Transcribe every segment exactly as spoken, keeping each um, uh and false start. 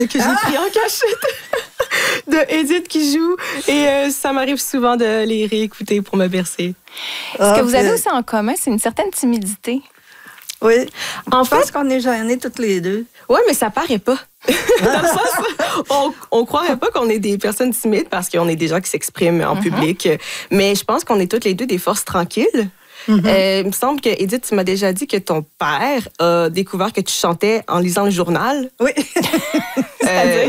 que j'ai pris en cachette de Edith qui joue. Et euh, ça m'arrive souvent de les réécouter pour me bercer. Ce que vous avez aussi en commun, c'est une certaine timidité. Oui. En Je fait, pense qu'on est gênés toutes les deux. oui, mais ça paraît pas. Dans le sens, on, on croirait pas qu'on est des personnes timides parce qu'on est des gens qui s'expriment en mm-hmm. public. Mais je pense qu'on est toutes les deux des forces tranquilles. Mm-hmm. Euh, il me semble que, Edith, tu m'as déjà dit que ton père a découvert que tu chantais en lisant le journal. Oui. euh...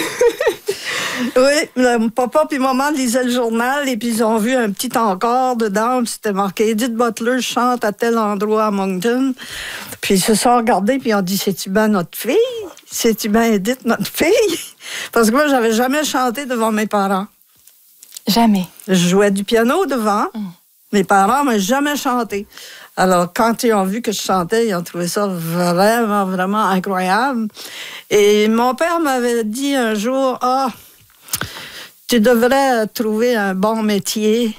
Oui, le papa et maman lisaient le journal et puis ils ont vu un petit encart dedans. Puis c'était marqué Edith Butler chante à tel endroit à Moncton. Puis ils se sont regardés puis ils ont dit c'est-tu bien notre fille? C'est-tu bien Edith, notre fille? Parce que moi, j'avais jamais chanté devant mes parents. Jamais. Je jouais du piano devant. Mm. Mes parents m'ont jamais chanté. Alors, quand ils ont vu que je chantais, ils ont trouvé ça vraiment, vraiment incroyable. Et mon père m'avait dit un jour, ah, tu devrais trouver un bon métier.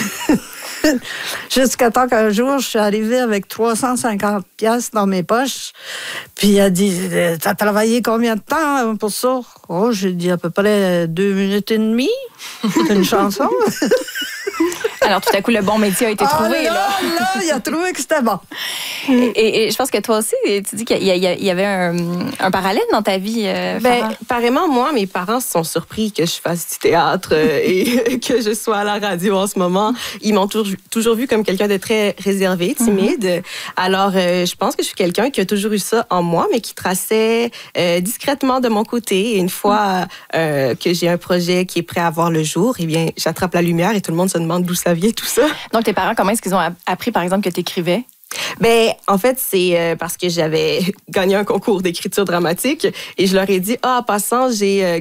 Jusqu'à temps qu'un jour, je suis arrivée avec trois cent cinquante piastres dans mes poches. Puis il a dit, t'as travaillé combien de temps pour ça? Oh, j'ai dit à peu près deux minutes et demie. C'est une chanson. Alors, tout à coup, le bon métier a été ah, trouvé. Là, là, là, il a trouvé que c'était bon. Et, et, et je pense que toi aussi, tu dis qu'il y, a, il y avait un, un parallèle dans ta vie, euh, ben, apparemment, moi, mes parents se sont surpris que je fasse du théâtre euh, et que je sois à la radio en ce moment. Ils m'ont toujours, toujours vu comme quelqu'un de très réservé, timide. Mm-hmm. Alors, euh, je pense que je suis quelqu'un qui a toujours eu ça en moi, mais qui traçait euh, discrètement de mon côté. Et une fois euh, que j'ai un projet qui est prêt à voir le jour, eh bien, j'attrape la lumière et tout le monde se demande d'où ça vient, tout ça. Donc, tes parents, comment est-ce qu'ils ont appris, par exemple, que tu écrivais? Ben, en fait, c'est euh, parce que j'avais gagné un concours d'écriture dramatique et je leur ai dit, ah, en passant, j'ai euh,